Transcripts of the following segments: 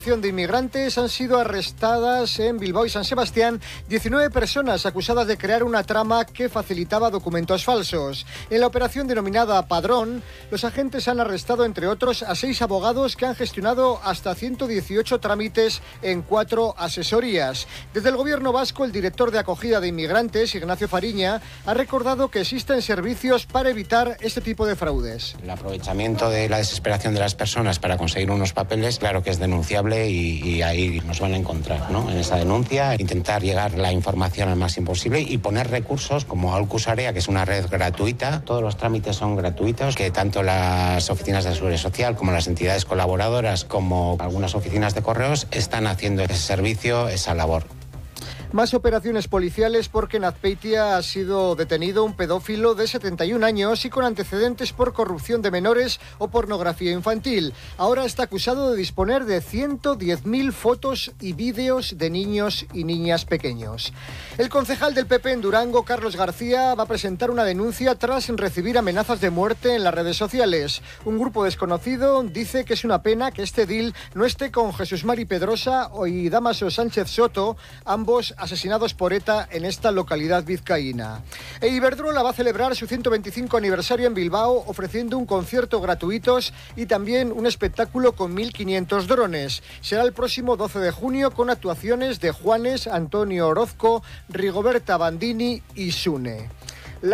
De inmigrantes han sido arrestadas en Bilbao y San Sebastián 19 personas acusadas de crear una trama que facilitaba documentos falsos. En la operación denominada Padrón, los agentes han arrestado, entre otros, a 6 abogados que han gestionado hasta 118 trámites en 4 asesorías. Desde el gobierno vasco, el director de acogida de inmigrantes, Ignacio Fariña, ha recordado que existen servicios para evitar este tipo de fraudes. El aprovechamiento de la desesperación de las personas para conseguir unos papeles, claro que es denunciable. Y ahí nos van a encontrar, ¿no? En esa denuncia, intentar llegar la información al máximo posible y poner recursos como Aulcus Area, que es una red gratuita. Todos los trámites son gratuitos, que tanto las oficinas de la Seguridad Social como las entidades colaboradoras como algunas oficinas de correos están haciendo ese servicio, esa labor. Más operaciones policiales porque en Azpeitia ha sido detenido un pedófilo de 71 años y con antecedentes por corrupción de menores o pornografía infantil. Ahora está acusado de disponer de 110.000 fotos y vídeos de niños y niñas pequeños. El concejal del PP en Durango, Carlos García, va a presentar una denuncia tras recibir amenazas de muerte en las redes sociales. Un grupo desconocido dice que es una pena que este edil no esté con Jesús Mari Pedrosa y Dámaso Sánchez Soto, ambos asesinados por ETA en esta localidad vizcaína. E Iberdrola va a celebrar su 125 aniversario en Bilbao ofreciendo un concierto gratuitos y también un espectáculo con 1.500 drones. Será el próximo 12 de junio con actuaciones de Juanes, Antonio Orozco, Rigoberta Bandini y Sune. La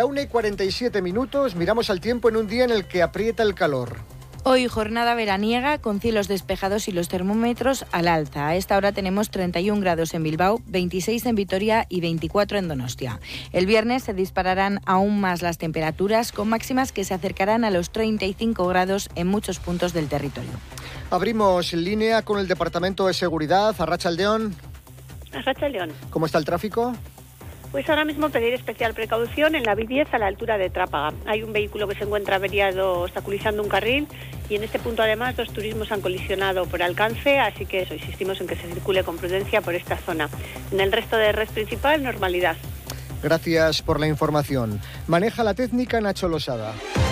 1:47, miramos al tiempo en un día en el que aprieta el calor. Hoy jornada veraniega con cielos despejados y los termómetros al alza. A esta hora tenemos 31 grados en Bilbao, 26 en Vitoria y 24 en Donostia. El viernes se dispararán aún más las temperaturas con máximas que se acercarán a los 35 grados en muchos puntos del territorio. Abrimos línea con el Departamento de Seguridad. Arratsaldeon. Arratsaldeon. ¿Cómo está el tráfico? Pues ahora mismo pedir especial precaución en la B10 a la altura de Trápaga. Hay un vehículo que se encuentra averiado obstaculizando un carril y en este punto además 2 turismos han colisionado por alcance, así que eso, insistimos en que se circule con prudencia por esta zona. En el resto de red principal, normalidad. Gracias por la información. Maneja la técnica Nacho Losada.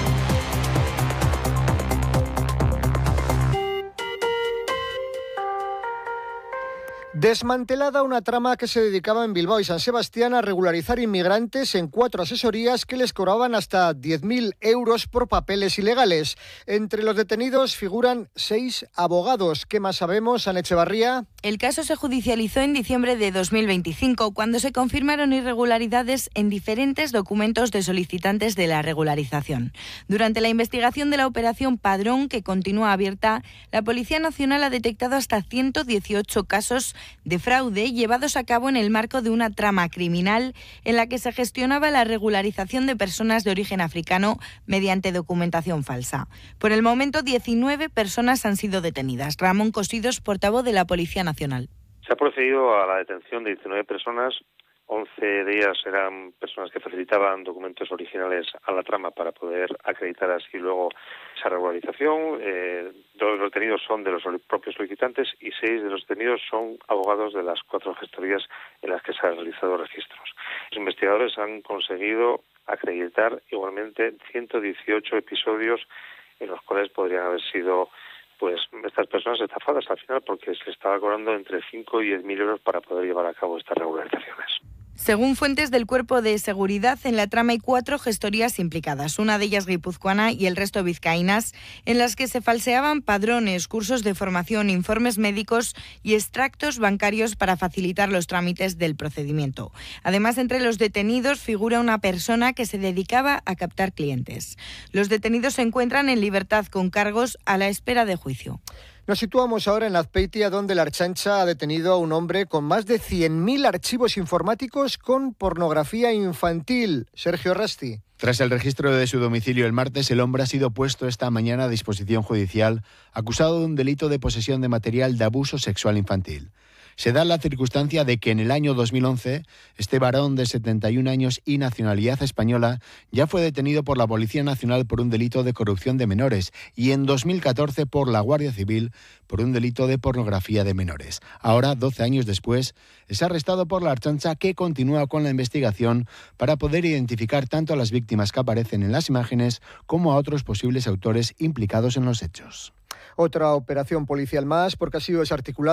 Desmantelada una trama que se dedicaba en Bilbao y San Sebastián a regularizar inmigrantes en 4 asesorías que les cobraban hasta 10.000 euros por papeles ilegales. Entre los detenidos figuran 6 abogados. ¿Qué más sabemos, Ana Echevarría? El caso se judicializó en diciembre de 2025, cuando se confirmaron irregularidades en diferentes documentos de solicitantes de la regularización. Durante la investigación de la operación Padrón, que continúa abierta, la Policía Nacional ha detectado hasta 118 casos de fraude llevados a cabo en el marco de una trama criminal en la que se gestionaba la regularización de personas de origen africano mediante documentación falsa. Por el momento, 19 personas han sido detenidas. Ramón Cosidos, portavoz de la Policía Nacional. Se ha procedido a la detención de 19 personas. 11 de ellas eran personas que facilitaban documentos originales a la trama para poder acreditar así luego esa regularización. 2 de los detenidos son de los propios solicitantes y 6 de los detenidos son abogados de las 4 gestorías en las que se han realizado registros. Los investigadores han conseguido acreditar igualmente 118 episodios en los cuales podrían haber sido estas personas estafadas al final, porque se les estaba cobrando entre 5 y 10.000 euros para poder llevar a cabo estas regularizaciones. Según fuentes del Cuerpo de Seguridad, en la trama hay 4 gestorías implicadas, una de ellas guipuzcoana y el resto vizcaínas, en las que se falseaban padrones, cursos de formación, informes médicos y extractos bancarios para facilitar los trámites del procedimiento. Además, entre los detenidos figura una persona que se dedicaba a captar clientes. Los detenidos se encuentran en libertad con cargos a la espera de juicio. Nos situamos ahora en Azpeitia, donde la Ertzaintza ha detenido a un hombre con más de 100.000 archivos informáticos con pornografía infantil. Sergio Rasti. Tras el registro de su domicilio el martes, el hombre ha sido puesto esta mañana a disposición judicial, acusado de un delito de posesión de material de abuso sexual infantil. Se da la circunstancia de que en el año 2011, este varón de 71 años y nacionalidad española ya fue detenido por la Policía Nacional por un delito de corrupción de menores y en 2014 por la Guardia Civil por un delito de pornografía de menores. Ahora, 12 años después, es arrestado por la Ertzaintza, que continúa con la investigación para poder identificar tanto a las víctimas que aparecen en las imágenes como a otros posibles autores implicados en los hechos. Otra operación policial más, porque ha sido desarticulado